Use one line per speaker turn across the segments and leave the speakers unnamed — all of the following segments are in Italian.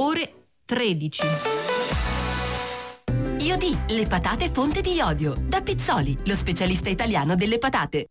ore 13.
Iodi, le patate fonte di iodio. Da Pizzoli, lo specialista italiano delle patate.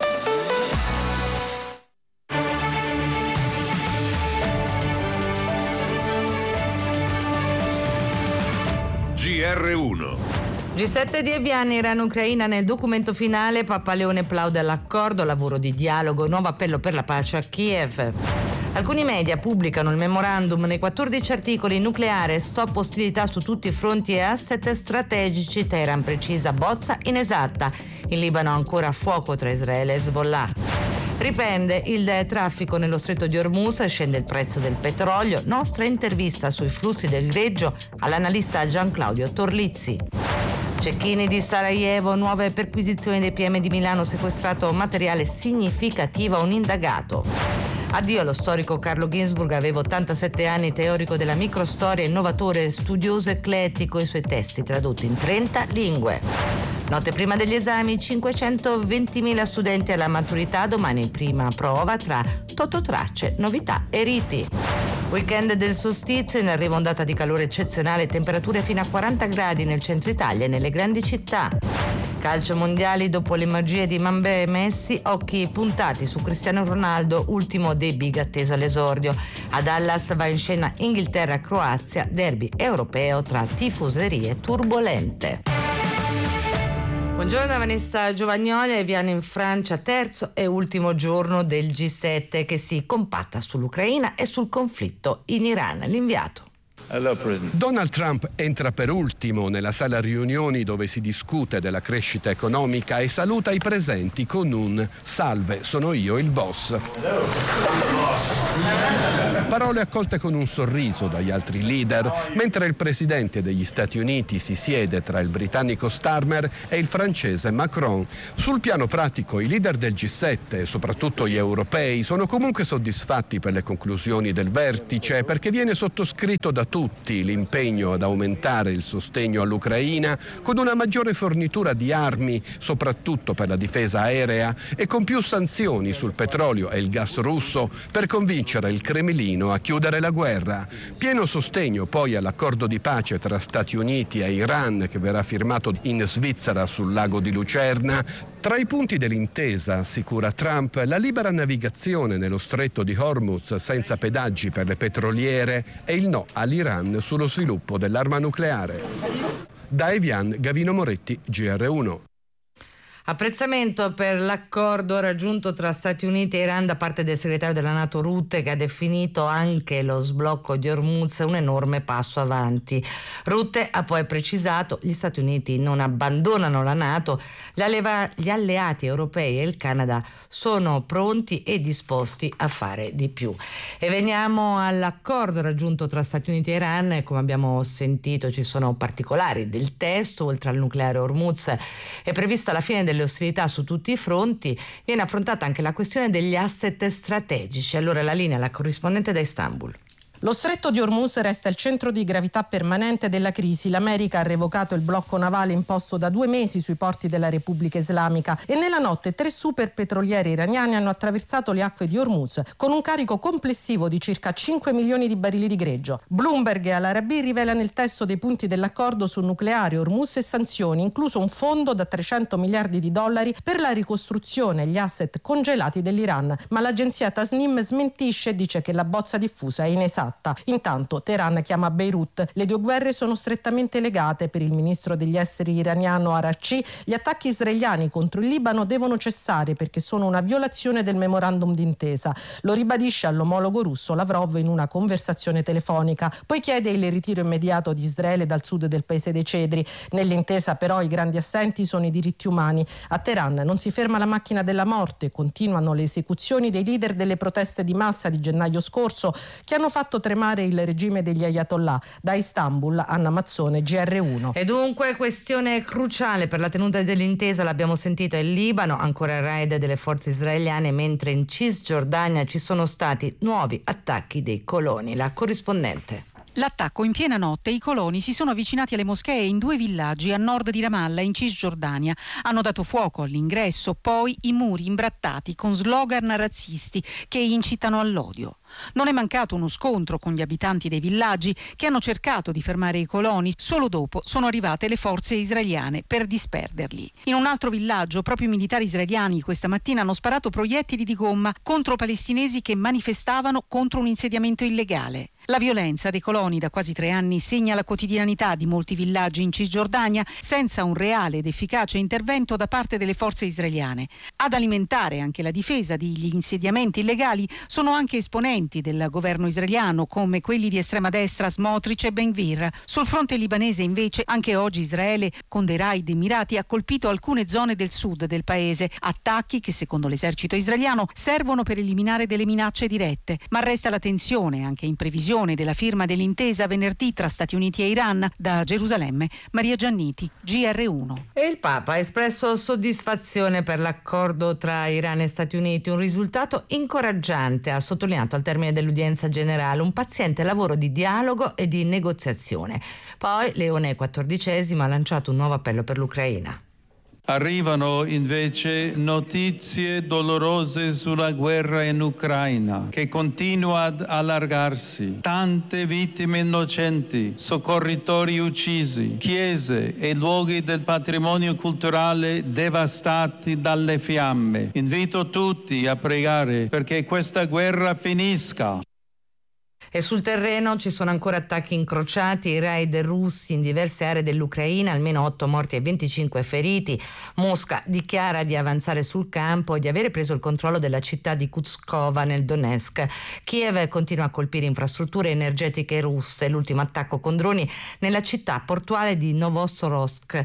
GR1.
G7 di Evian, Iran-Ucraina. Nel documento finale Papa Leone plaude all'accordo, lavoro di dialogo, nuovo appello per la pace a Kiev. Alcuni media pubblicano il memorandum nei 14 articoli: nucleare, stop ostilità su tutti i fronti e asset strategici. Teheran precisa, bozza inesatta. In Libano ancora fuoco tra Israele e Hezbollah. Riprende il traffico nello stretto di Hormuz, scende il prezzo del petrolio. Nostra intervista sui flussi del greggio all'analista Gian Claudio Torlizzi. Cecchini di Sarajevo, nuove perquisizioni dei PM di Milano, sequestrato materiale significativo a un indagato. Addio allo storico Carlo Ginzburg, aveva 87 anni, teorico della microstoria, innovatore, studioso eclettico, i suoi testi tradotti in 30 lingue. Notte prima degli esami, 520.000 studenti alla maturità, domani prima prova tra tototracce, novità e riti. Weekend del solstizio, in arrivo ondata di calore eccezionale, temperature fino a 40 gradi nel centro Italia e nelle grandi città. Calcio mondiali, dopo le magie di Mbappé e Messi, occhi puntati su Cristiano Ronaldo, ultimo dei big atteso all'esordio. A Dallas va in scena Inghilterra-Croazia, derby europeo tra tifoserie turbolente. Buongiorno da Vanessa Giovagnoli. Evian in Francia, terzo e ultimo giorno del G7 che si compatta sull'Ucraina e sul conflitto in Iran. L'inviato.
Donald Trump entra per ultimo nella sala riunioni dove si discute della crescita economica e saluta i presenti con un "Salve, sono io il boss". Parole accolte con un sorriso dagli altri leader, mentre il presidente degli Stati Uniti si siede tra il britannico Starmer e il francese Macron. Sul piano pratico i leader del G7, soprattutto gli europei, sono comunque soddisfatti per le conclusioni del vertice, perché viene sottoscritto da tutti l'impegno ad aumentare il sostegno all'Ucraina con una maggiore fornitura di armi, soprattutto per la difesa aerea, e con più sanzioni sul petrolio e il gas russo per convincere il Cremlino a chiudere la guerra. Pieno sostegno poi all'accordo di pace tra Stati Uniti e Iran che verrà firmato in Svizzera sul lago di Lucerna. Tra i punti dell'intesa, assicura Trump, la libera navigazione nello stretto di Hormuz senza pedaggi per le petroliere e il no all'Iran sullo sviluppo dell'arma nucleare. Da Evian, Gavino Moretti, GR1.
Apprezzamento per l'accordo raggiunto tra Stati Uniti e Iran da parte del segretario della NATO Rutte, che ha definito anche lo sblocco di Hormuz un enorme passo avanti. Rutte ha poi precisato: gli Stati Uniti non abbandonano la NATO, gli alleati europei e il Canada sono pronti e disposti a fare di più. E veniamo all'accordo raggiunto tra Stati Uniti e Iran. Come abbiamo sentito, ci sono particolari del testo. Oltre al nucleare Hormuz è prevista la fine delle ostilità su tutti i fronti. Viene affrontata anche la questione degli asset strategici. Allora la linea alla corrispondente da Istanbul.
Lo stretto di Hormuz resta il centro di gravità permanente della crisi. L'America ha revocato il blocco navale imposto da 2 mesi sui porti della Repubblica Islamica e nella notte 3 super petroliere iraniane hanno attraversato le acque di Hormuz con un carico complessivo di circa 5 milioni di barili di greggio. Bloomberg e Al-Arabi rivela nel testo dei punti dell'accordo su nucleare, Hormuz e sanzioni, incluso un fondo da 300 miliardi di dollari per la ricostruzione e gli asset congelati dell'Iran. Ma l'agenzia Tasnim smentisce e dice che la bozza diffusa è inesatta. Intanto Teheran chiama Beirut. Le due guerre sono strettamente legate. Per il ministro degli esteri iraniano Araghchi, gli attacchi israeliani contro il Libano devono cessare perché sono una violazione del memorandum d'intesa. Lo ribadisce all'omologo russo Lavrov in una conversazione telefonica. Poi chiede il ritiro immediato di Israele dal sud del paese dei cedri. Nell'intesa però i grandi assenti sono i diritti umani. A Teheran non si ferma la macchina della morte, continuano le esecuzioni dei leader delle proteste di massa di gennaio scorso che hanno fatto tremare il regime degli Ayatollah. Da Istanbul, Anna Mazzone, GR1.
E dunque questione cruciale per la tenuta dell'intesa, l'abbiamo sentito, è il Libano, ancora il raid delle forze israeliane, mentre in Cisgiordania ci sono stati nuovi attacchi dei coloni. La corrispondente.
L'attacco in piena notte, i coloni si sono avvicinati alle moschee in 2 villaggi a nord di Ramallah, in Cisgiordania. Hanno dato fuoco all'ingresso, poi i muri imbrattati con slogan razzisti che incitano all'odio. Non è mancato uno scontro con gli abitanti dei villaggi che hanno cercato di fermare i coloni. Solo dopo sono arrivate le forze israeliane per disperderli. In un altro villaggio, proprio i militari israeliani questa mattina hanno sparato proiettili di gomma contro palestinesi che manifestavano contro un insediamento illegale. La violenza dei coloni da quasi 3 anni segna la quotidianità di molti villaggi in Cisgiordania senza un reale ed efficace intervento da parte delle forze israeliane. Ad alimentare anche la difesa degli insediamenti illegali sono anche esponenti del governo israeliano come quelli di estrema destra Smotrich e Ben-Gvir. Sul fronte libanese invece anche oggi Israele con dei raid mirati ha colpito alcune zone del sud del paese, attacchi che secondo l'esercito israeliano servono per eliminare delle minacce dirette, ma resta la tensione anche in previsione della firma dell'intesa venerdì tra Stati Uniti e Iran. Da Gerusalemme, Maria Gianniti, GR1.
E il Papa ha espresso soddisfazione per l'accordo tra Iran e Stati Uniti, un risultato incoraggiante, ha sottolineato al termine dell'udienza generale, un paziente lavoro di dialogo e di negoziazione. Poi Leone XIV ha lanciato un nuovo appello per l'Ucraina.
Arrivano invece notizie dolorose sulla guerra in Ucraina, che continua ad allargarsi. Tante vittime innocenti, soccorritori uccisi, chiese e luoghi del patrimonio culturale devastati dalle fiamme. Invito tutti a pregare perché questa guerra finisca.
E sul terreno ci sono ancora attacchi incrociati, raid russi in diverse aree dell'Ucraina, almeno 8 morti e 25 feriti. Mosca dichiara di avanzare sul campo e di avere preso il controllo della città di Kutskova nel Donetsk. Kiev continua a colpire infrastrutture energetiche russe. L'ultimo attacco con droni nella città portuale di Novosorosk,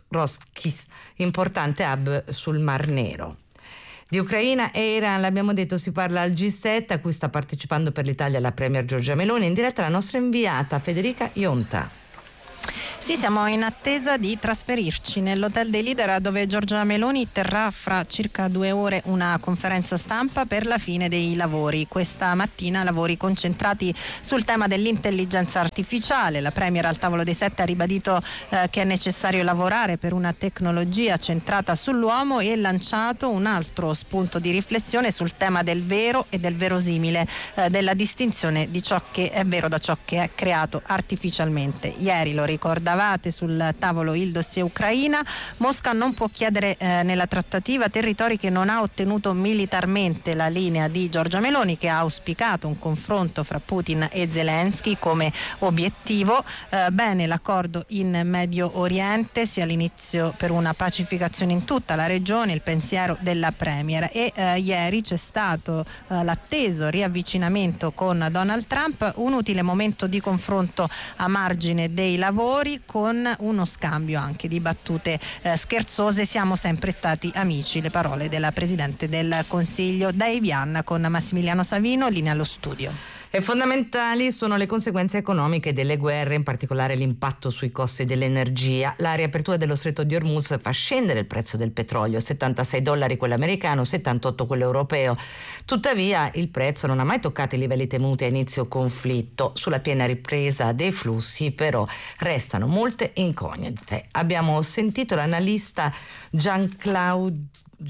importante hub sul Mar Nero. Di Ucraina e Iran, l'abbiamo detto, si parla al G7, a cui sta partecipando per l'Italia la premier Giorgia Meloni. In diretta la nostra inviata Federica Ionta.
Sì, siamo in attesa di trasferirci nell'hotel dei leader dove Giorgia Meloni terrà fra circa 2 ore una conferenza stampa per la fine dei lavori. Questa mattina lavori concentrati sul tema dell'intelligenza artificiale. La premier al tavolo dei 7 ha ribadito che è necessario lavorare per una tecnologia centrata sull'uomo e lanciato un altro spunto di riflessione sul tema del vero e del verosimile, della distinzione di ciò che è vero da ciò che è creato artificialmente. Ieri, lo ricordavate, sul tavolo il dossier Ucraina. Mosca non può chiedere nella trattativa territori che non ha ottenuto militarmente, la linea di Giorgia Meloni, che ha auspicato un confronto fra Putin e Zelensky come obiettivo. Bene l'accordo in Medio Oriente, sia l'inizio per una pacificazione in tutta la regione, il pensiero della premier. E ieri c'è stato l'atteso riavvicinamento con Donald Trump, un utile momento di confronto a margine dei lavori, con uno scambio anche di battute scherzose. Siamo sempre stati amici, le parole della Presidente del Consiglio. Da Evian con Massimiliano Savino, linea allo studio.
E fondamentali sono le conseguenze economiche delle guerre, in particolare l'impatto sui costi dell'energia. La riapertura dello stretto di Hormuz fa scendere il prezzo del petrolio, $76 quello americano, 78 quello europeo. Tuttavia il prezzo non ha mai toccato i livelli temuti a inizio conflitto. Sulla piena ripresa dei flussi però restano molte incognite. Abbiamo sentito l'analista Gianclaudio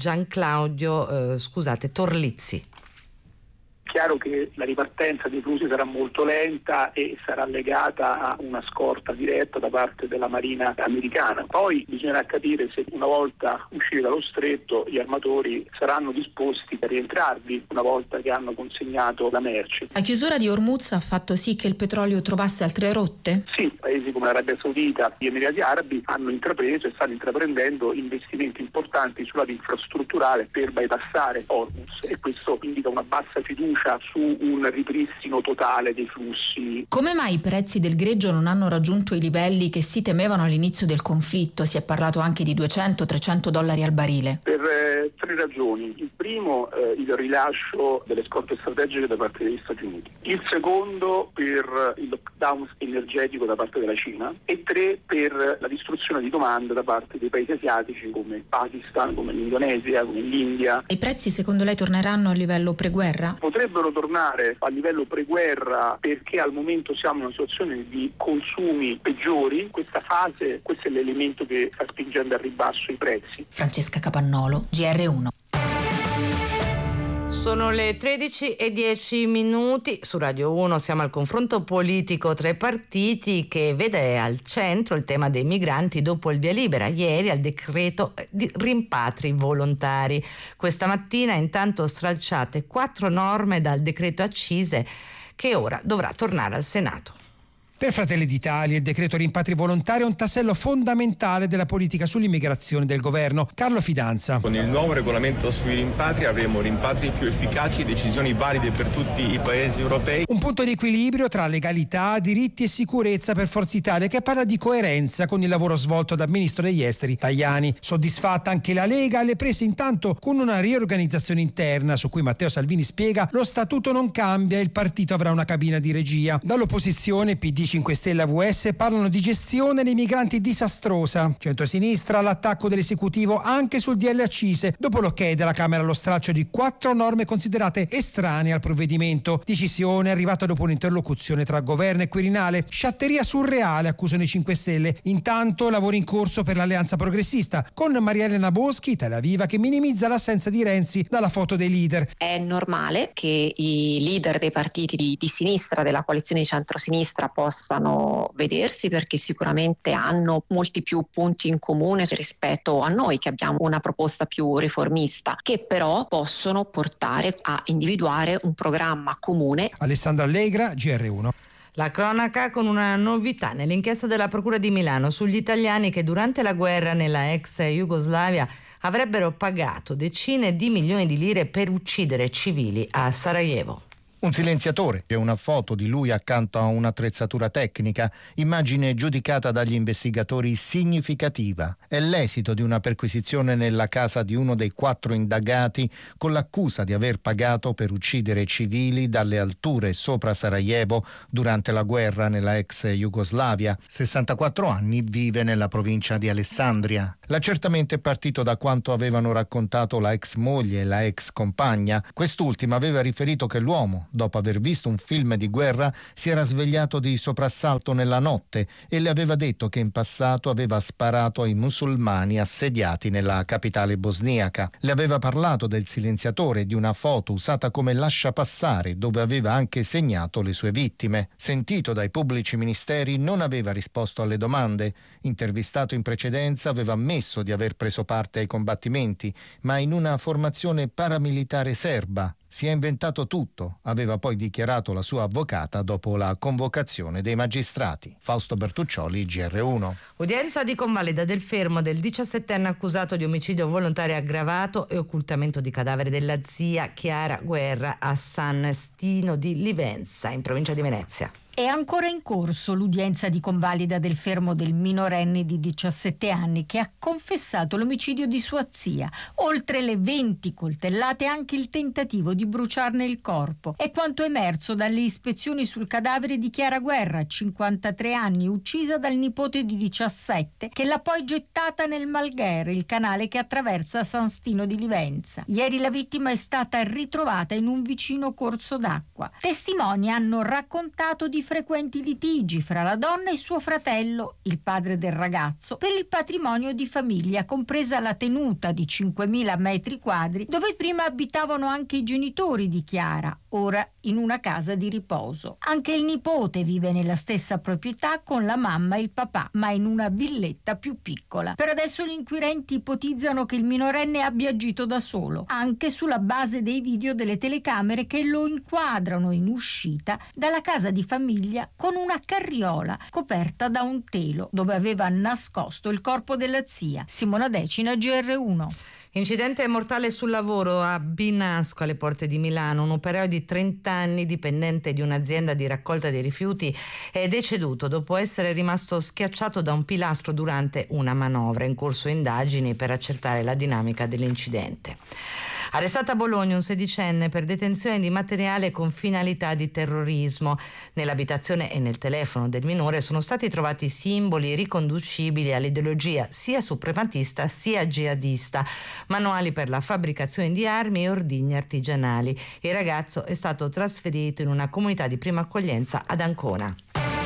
Torlizzi.
Chiaro che la ripartenza dei flussi sarà molto lenta e sarà legata a una scorta diretta da parte della Marina americana. Poi bisognerà capire se una volta usciti dallo stretto gli armatori saranno disposti a rientrarvi una volta che hanno consegnato la merce.
La chiusura di Hormuz ha fatto sì che il petrolio trovasse altre rotte?
Sì, paesi come l'Arabia Saudita e gli Emirati Arabi hanno intrapreso e stanno intraprendendo investimenti importanti sulla via infrastrutturale per bypassare Hormuz, e questo indica una bassa fiducia su un ripristino totale dei flussi.
Come mai i prezzi del greggio non hanno raggiunto i livelli che si temevano all'inizio del conflitto? Si è parlato anche di $200-300 al barile.
Per 3 ragioni. Il primo, il rilascio delle scorte strategiche da parte degli Stati Uniti. Il secondo, per il shutdown energetico da parte della Cina, e 3 per la distruzione di domanda da parte dei paesi asiatici come il Pakistan, come l'Indonesia, come l'India.
I prezzi secondo lei torneranno a livello preguerra?
Potrebbero tornare a livello preguerra perché al momento siamo in una situazione di consumi peggiori. Questa fase, questo è l'elemento che sta spingendo al ribasso i prezzi.
Francesca Capannolo, GR1.
Sono le 13:10 su Radio 1, siamo al confronto politico tra i partiti che vede al centro il tema dei migranti dopo il via libera ieri al decreto di rimpatri volontari. Questa mattina intanto stralciate 4 norme dal decreto accise che ora dovrà tornare al Senato.
Per Fratelli d'Italia il decreto rimpatri volontari è un tassello fondamentale della politica sull'immigrazione del governo. Carlo Fidanza.
Con il nuovo regolamento sui rimpatri avremo rimpatri più efficaci, decisioni valide per tutti i paesi europei.
Un punto di equilibrio tra legalità, diritti e sicurezza per Forza Italia, che parla di coerenza con il lavoro svolto dal ministro degli esteri Tajani. Soddisfatta anche la Lega, alle prese intanto con una riorganizzazione interna su cui Matteo Salvini spiega lo statuto non cambia e il partito avrà una cabina di regia. Dall'opposizione PD 5 Stelle AVS parlano di gestione dei migranti disastrosa. Centrosinistra all'attacco dell'esecutivo anche sul DL accise, dopo l'ok della Camera allo stralcio di 4 norme considerate estranee al provvedimento. Decisione arrivata dopo un'interlocuzione tra governo e Quirinale. Sciatteria surreale, accusano i 5 Stelle. Intanto lavori in corso per l'Alleanza Progressista, con Maria Elena Boschi, Italia Viva, che minimizza l'assenza di Renzi dalla foto dei leader.
È normale che i leader dei partiti di sinistra, della coalizione di centrosinistra, possano vedersi, perché sicuramente hanno molti più punti in comune rispetto a noi che abbiamo una proposta più riformista, che però possono portare a individuare un programma comune.
Alessandra Allegra, GR1.
La cronaca con una novità nell'inchiesta della Procura di Milano sugli italiani che durante la guerra nella ex Jugoslavia avrebbero pagato decine di milioni di lire per uccidere civili a Sarajevo.
Un silenziatore e una foto di lui accanto a un'attrezzatura tecnica, immagine giudicata dagli investigatori significativa. È l'esito di una perquisizione nella casa di uno dei 4 indagati con l'accusa di aver pagato per uccidere civili dalle alture sopra Sarajevo durante la guerra nella ex Jugoslavia. 64 anni, vive nella provincia di Alessandria. L'accertamento è partito da quanto avevano raccontato la ex moglie e la ex compagna. Quest'ultima aveva riferito che l'uomo, dopo aver visto un film di guerra, si era svegliato di soprassalto nella notte e le aveva detto che in passato aveva sparato ai musulmani assediati nella capitale bosniaca. Le aveva parlato del silenziatore e di una foto usata come lasciapassare dove aveva anche segnato le sue vittime. Sentito dai pubblici ministeri, non aveva risposto alle domande. Intervistato in precedenza, aveva ammesso di aver preso parte ai combattimenti, ma in una formazione paramilitare serba. Si è inventato tutto, aveva poi dichiarato la sua avvocata dopo la convocazione dei magistrati. Fausto Bertuccioli, GR1.
Udienza di convalida del fermo del 17enne accusato di omicidio volontario aggravato e occultamento di cadavere della zia Chiara Guerra a San Stino di Livenza, in provincia di Venezia.
È ancora in corso l'udienza di convalida del fermo del minorenne di 17 anni che ha confessato l'omicidio di sua zia. Oltre le 20 coltellate, anche il tentativo di bruciarne il corpo. È quanto emerso dalle ispezioni sul cadavere di Chiara Guerra, 53 anni, uccisa dal nipote di 17, che l'ha poi gettata nel Malghere, il canale che attraversa San Stino di Livenza. Ieri la vittima è stata ritrovata in un vicino corso d'acqua. Testimoni hanno raccontato di frequenti litigi fra la donna e suo fratello, il padre del ragazzo, per il patrimonio di famiglia, compresa la tenuta di 5.000 metri quadri, dove prima abitavano anche i genitori di Chiara, ora in una casa di riposo. Anche il nipote vive nella stessa proprietà con la mamma e il papà, ma in una villetta più piccola. Per adesso gli inquirenti ipotizzano che il minorenne abbia agito da solo, anche sulla base dei video delle telecamere che lo inquadrano in uscita dalla casa di famiglia con una carriola coperta da un telo dove aveva nascosto il corpo della zia. Simona Decina, GR1.
Incidente mortale sul lavoro a Binasco, alle porte di Milano. Un operaio di 30 anni, dipendente di un'azienda di raccolta dei rifiuti, è deceduto dopo essere rimasto schiacciato da un pilastro durante una manovra. In corso indagini per accertare la dinamica dell'incidente. Arrestata a Bologna un 16enne per detenzione di materiale con finalità di terrorismo. Nell'abitazione e nel telefono del minore sono stati trovati simboli riconducibili all'ideologia sia suprematista sia jihadista, manuali per la fabbricazione di armi e ordigni artigianali. Il ragazzo è stato trasferito in una comunità di prima accoglienza ad Ancona.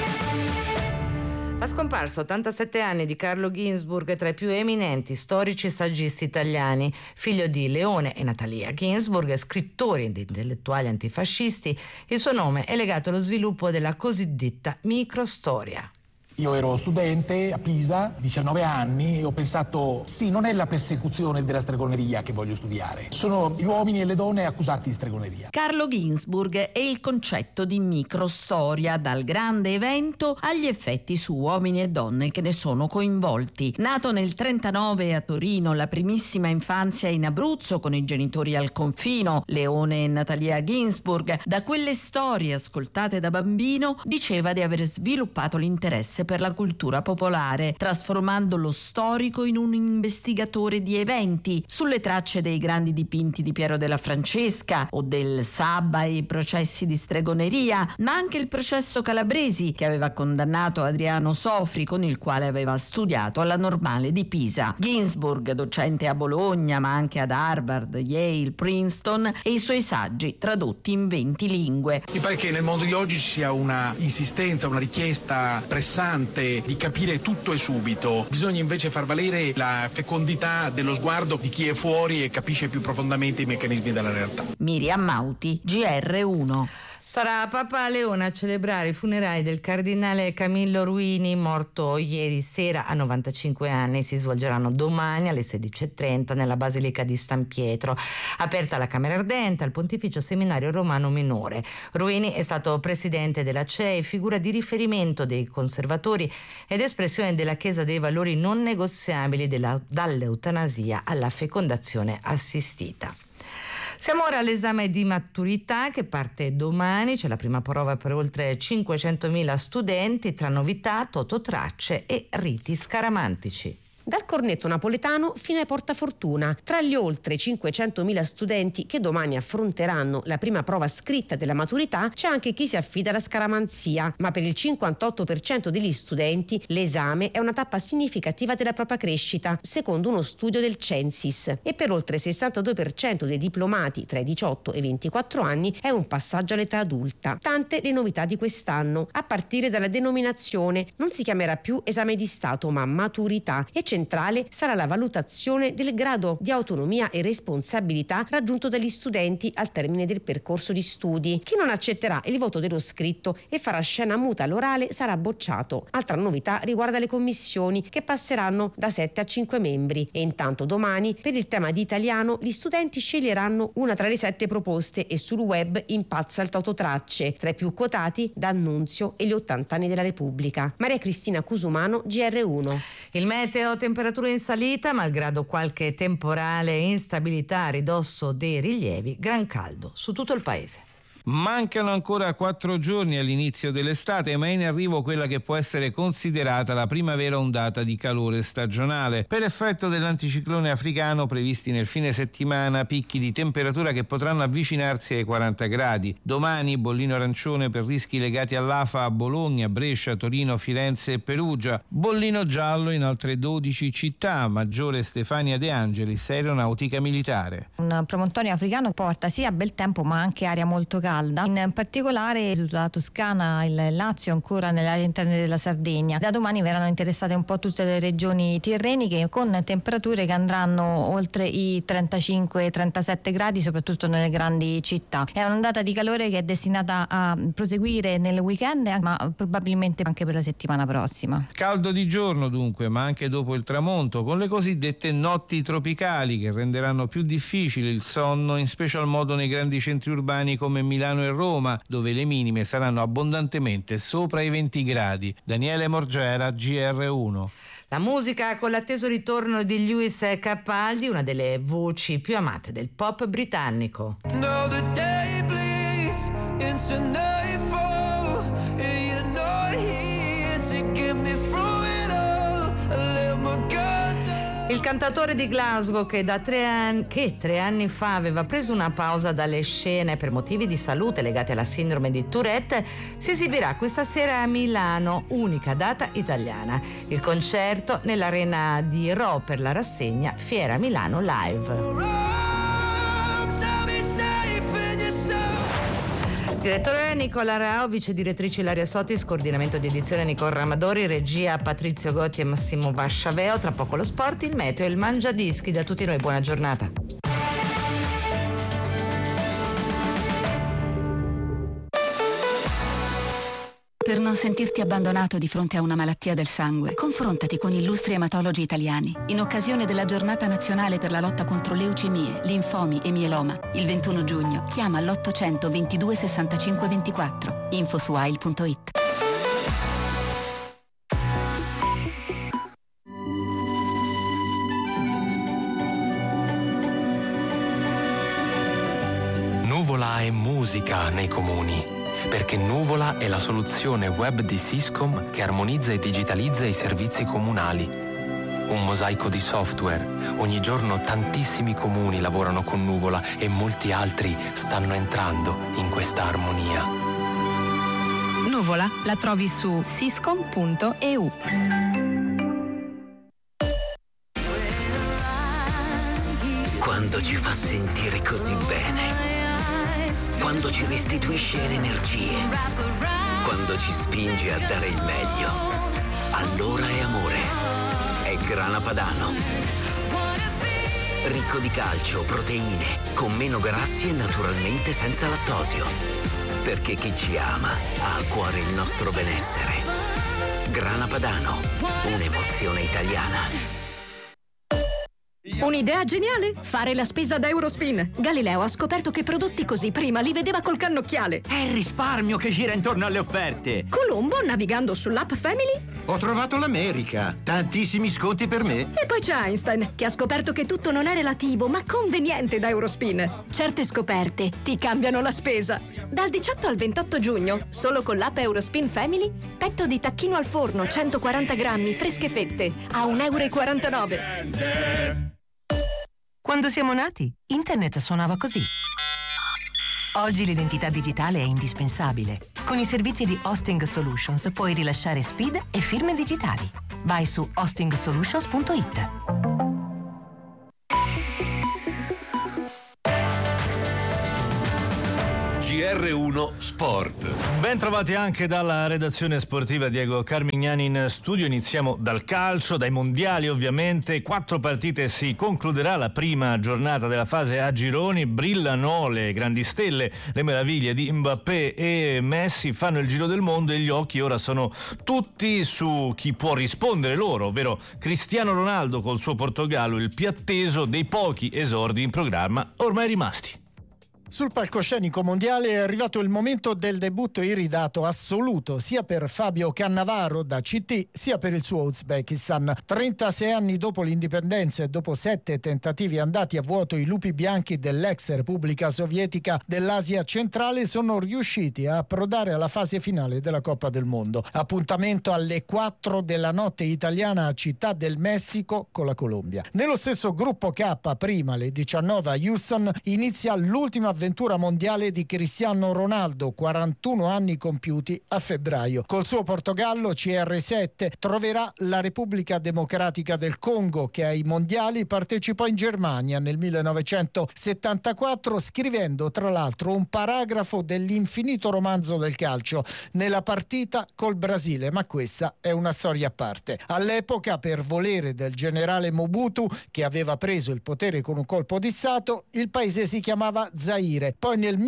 La scomparsa a 87 anni di Carlo Ginzburg è tra i più eminenti storici e saggisti italiani. Figlio di Leone e Natalia Ginzburg, scrittori ed intellettuali antifascisti, il suo nome è legato allo sviluppo della cosiddetta microstoria.
Io ero studente a Pisa, 19 anni, e ho pensato, sì, non è la persecuzione della stregoneria che voglio studiare, sono gli uomini e le donne accusati di stregoneria.
Carlo Ginzburg è il concetto di microstoria, dal grande evento agli effetti su uomini e donne che ne sono coinvolti. Nato nel 1939 a Torino, la primissima infanzia in Abruzzo con i genitori al confino, Leone e Natalia Ginzburg, da quelle storie ascoltate da bambino, diceva di aver sviluppato l'interesse per la cultura popolare, trasformando lo storico in un investigatore di eventi, sulle tracce dei grandi dipinti di Piero della Francesca o del Sabba e i processi di stregoneria, ma anche il processo Calabresi che aveva condannato Adriano Sofri, con il quale aveva studiato alla Normale di Pisa. Ginzburg, docente a Bologna ma anche ad Harvard, Yale, Princeton, e i suoi saggi tradotti in 20 lingue.
Mi pare che nel mondo di oggi ci sia una insistenza, una richiesta pressante di capire tutto e subito. Bisogna invece far valere la fecondità dello sguardo di chi è fuori e capisce più profondamente i meccanismi della realtà.
Miriam Mauti, GR1.
Sarà Papa Leone a celebrare i funerali del cardinale Camillo Ruini, morto ieri sera a 95 anni. Si svolgeranno domani alle 16:30 nella Basilica di San Pietro. Aperta la Camera Ardente al Pontificio Seminario Romano Minore. Ruini è stato presidente della CEI, figura di riferimento dei conservatori ed espressione della Chiesa dei valori non negoziabili dall'eutanasia alla fecondazione assistita. Siamo ora all'esame di maturità che parte domani. C'è la prima prova per oltre 500.000 studenti tra novità, tototracce e riti scaramantici.
Dal cornetto napoletano fino ai portafortuna. Tra gli oltre 500.000 studenti che domani affronteranno la prima prova scritta della maturità c'è anche chi si affida alla scaramanzia, ma per il 58% degli studenti l'esame è una tappa significativa della propria crescita, secondo uno studio del Censis, e per oltre il 62% dei diplomati tra i 18 e i 24 anni è un passaggio all'età adulta. Tante le novità di quest'anno, a partire dalla denominazione. Non si chiamerà più esame di Stato ma maturità, e centrale sarà la valutazione del grado di autonomia e responsabilità raggiunto dagli studenti al termine del percorso di studi. Chi non accetterà il voto dello scritto e farà scena muta all'orale sarà bocciato. Altra novità riguarda le commissioni, che passeranno da 7 a 5 membri, e intanto domani per il tema di italiano gli studenti sceglieranno una tra le 7 proposte e sul web impazza il tototracce, tra i più quotati D'Annunzio e gli 80 anni della Repubblica. Maria Cristina Cusumano, GR1.
Il meteo, temperature in salita, malgrado qualche temporale e instabilità a ridosso dei rilievi, gran caldo su tutto il paese.
Mancano ancora 4 giorni all'inizio dell'estate, ma è in arrivo quella che può essere considerata la prima vera ondata di calore stagionale. Per effetto dell'anticiclone africano previsti nel fine settimana, picchi di temperatura che potranno avvicinarsi ai 40 gradi. Domani bollino arancione per rischi legati all'afa a Bologna, Brescia, Torino, Firenze e Perugia. Bollino giallo in altre 12 città, Maggiore Stefania De Angelis, aeronautica militare.
Un promontorio africano porta sia bel tempo ma anche aria molto calda. In particolare sulla Toscana, il Lazio, ancora nelle aree interne della Sardegna. Da domani verranno interessate un po' tutte le regioni tirreniche, con temperature che andranno oltre i 35-37 gradi, soprattutto nelle grandi città. È un'ondata di calore che è destinata a proseguire nel weekend, ma probabilmente anche per la settimana prossima.
Caldo di giorno dunque, ma anche dopo il tramonto, con le cosiddette notti tropicali che renderanno più difficile il sonno, in special modo nei grandi centri urbani come Milano e Roma, dove le minime saranno abbondantemente sopra i 20 gradi. Daniele Morgera, GR1.
La musica con l'atteso ritorno di Lewis Capaldi, una delle voci più amate del pop britannico. Il Il cantatore di Glasgow che 3 anni fa aveva preso una pausa dalle scene per motivi di salute legati alla sindrome di Tourette si esibirà questa sera a Milano, unica data italiana. Il concerto nell'arena di Rho per la rassegna Fiera Milano Live. Direttore Nicola Rao, vice direttrice Ilaria Sotis, coordinamento di edizione Nicole Ramadori, regia Patrizio Gotti e Massimo Vasciaveo. Tra poco lo sport, il meteo e il mangiadischi. Da tutti noi buona giornata.
Per non sentirti abbandonato di fronte a una malattia del sangue, confrontati con illustri ematologi italiani. In occasione della Giornata Nazionale per la lotta contro leucemie, linfomi e mieloma, il 21 giugno, chiama l'800 22 65 24. Info su AIL.it.
Nuvola è musica nei comuni. Perché Nuvola è la soluzione web di Syscom che armonizza e digitalizza i servizi comunali. Un mosaico di software. Ogni giorno tantissimi comuni lavorano con Nuvola e molti altri stanno entrando in questa armonia.
Nuvola la trovi su syscom.eu.
Quando ci fa sentire così bene. Quando ci restituisce le energie, quando ci spinge a dare il meglio, allora è amore. È Grana Padano. Ricco di calcio, proteine, con meno grassi e naturalmente senza lattosio. Perché chi ci ama ha a cuore il nostro benessere. Grana Padano, un'emozione italiana.
Un'idea geniale? Fare la spesa da Eurospin. Galileo ha scoperto che prodotti così prima li vedeva col cannocchiale.
È il risparmio che gira intorno alle offerte.
Colombo, navigando sull'app Family,
ho trovato l'America. Tantissimi sconti per me.
E poi c'è Einstein, che ha scoperto che tutto non è relativo, ma conveniente da Eurospin. Certe scoperte ti cambiano la spesa. Dal 18 al 28 giugno, solo con l'app Eurospin Family, petto di tacchino al forno 140 grammi, fresche fette, a €1,49.
Quando siamo nati, Internet suonava così. Oggi l'identità digitale è indispensabile. Con i servizi di Hosting Solutions puoi rilasciare SPID e firme digitali. Vai su hostingsolutions.it.
GR1 Sport.
Ben trovati anche dalla redazione sportiva. Diego Carmignani in studio. Iniziamo dal calcio, dai mondiali ovviamente. 4 partite si concluderà la prima giornata della fase a gironi. Brillano le grandi stelle, le meraviglie di Mbappé e Messi, fanno il giro del mondo e gli occhi ora sono tutti su chi può rispondere loro, ovvero Cristiano Ronaldo col suo Portogallo, il più atteso dei pochi esordi in programma ormai rimasti.
Sul palcoscenico mondiale è arrivato il momento del debutto iridato assoluto sia per Fabio Cannavaro da CT sia per il suo Uzbekistan. 36 anni dopo l'indipendenza e dopo 7 tentativi andati a vuoto, i lupi bianchi dell'ex Repubblica Sovietica dell'Asia centrale sono riusciti a approdare alla fase finale della Coppa del Mondo. Appuntamento alle 4 della notte italiana a Città del Messico con la Colombia. Nello stesso gruppo K, prima alle 19 a Houston, inizia l'ultima avventura mondiale di Cristiano Ronaldo, 41 anni compiuti a febbraio. Col suo Portogallo CR7 troverà la Repubblica Democratica del Congo, che ai mondiali partecipò in Germania nel 1974, scrivendo tra l'altro un paragrafo dell'infinito romanzo del calcio nella partita col Brasile, ma questa è una storia a parte. All'epoca, per volere del generale Mobutu, che aveva preso il potere con un colpo di stato, il paese si chiamava Zaire. Poi nel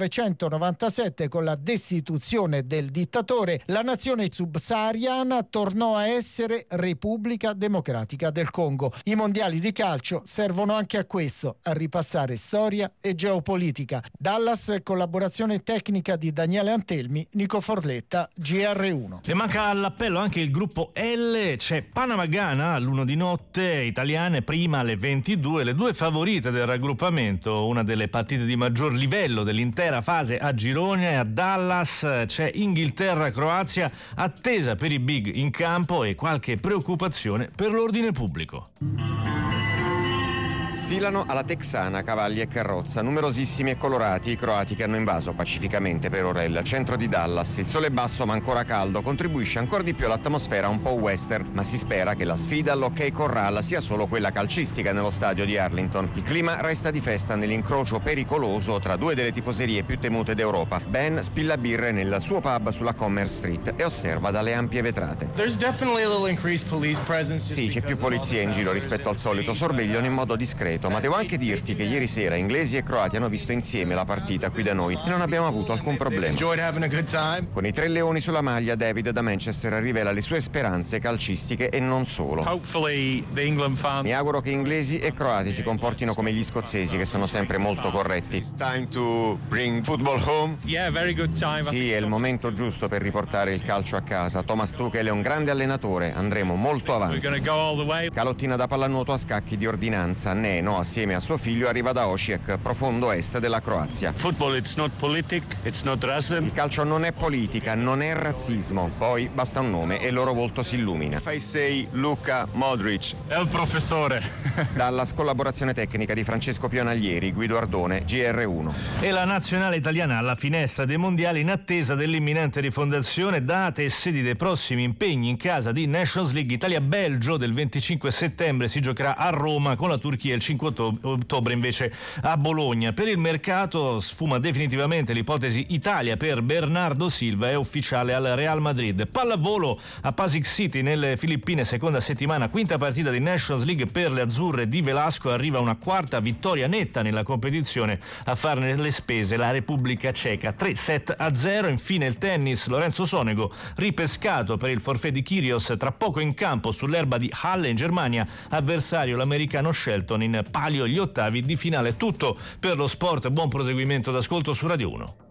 1997, con la destituzione del dittatore, la nazione subsahariana tornò a essere Repubblica Democratica del Congo. I mondiali di calcio servono anche a questo, a ripassare storia e geopolitica. Dallas, collaborazione tecnica di Daniele Antelmi, Nico Forletta, GR1.
E manca all'appello anche il gruppo L. C'è Panama-Ghana all'1 di notte, italiane prima alle 22, le due favorite del raggruppamento, una delle partite di maggior livello dell'intera fase a gironi. A Dallas c'è Inghilterra-Croazia, attesa per i big in campo e qualche preoccupazione per l'ordine pubblico.
Sfilano alla texana cavalli e carrozza, numerosissimi e colorati i croati che hanno invaso pacificamente per ora il centro di Dallas. Il sole è basso ma ancora caldo contribuisce ancora di più all'atmosfera un po' western, ma si spera che la sfida all'Ok Corral sia solo quella calcistica nello stadio di Arlington. Il clima resta di festa nell'incrocio pericoloso tra due delle tifoserie più temute d'Europa. Ben spilla birre nel suo pub sulla Commerce Street e osserva dalle ampie vetrate. Sì, c'è più polizia in giro rispetto al solito, sorvegliano in modo discreto. Ma devo anche dirti che ieri sera inglesi e croati hanno visto insieme la partita qui da noi e non abbiamo avuto alcun problema. Con i 3 leoni sulla maglia, David da Manchester rivela le sue speranze calcistiche e non solo. Mi auguro che inglesi e croati si comportino come gli scozzesi, che sono sempre molto corretti. Sì, è il momento giusto per riportare il calcio a casa. Thomas Tuchel è un grande allenatore, andremo molto avanti. Calottina da pallanuoto a scacchi di ordinanza. Neno, assieme a suo figlio, arriva da Osijek, profondo est della Croazia. Il calcio non è politica, non è razzismo. Poi basta un nome e il loro volto si illumina. Luka Modric.
È il professore.
Dalla collaborazione tecnica di Francesco Pionaglieri, Guido Ardone, GR1.
E la nazionale italiana alla finestra dei mondiali in attesa dell'imminente rifondazione, date e sedi dei prossimi impegni in casa di Nations League. Italia-Belgio del 25 settembre si giocherà a Roma, con la Turchia il 5 ottobre invece a Bologna. Per il mercato sfuma definitivamente l'ipotesi Italia per Bernardo Silva, è ufficiale al Real Madrid. Pallavolo a Pasig City nelle Filippine, seconda settimana, quinta partita di Nations League per le azzurre di Velasco, arriva una quarta vittoria netta nella competizione, a farne le spese la Repubblica Ceca, 3-7-0. Infine il tennis, Lorenzo Sonego ripescato per il forfait di Kyrgios, tra poco in campo sull'erba di Halle in Germania, avversario l'americano Shelton in palio gli ottavi di finale. Tutto per lo sport, buon proseguimento d'ascolto su Radio 1.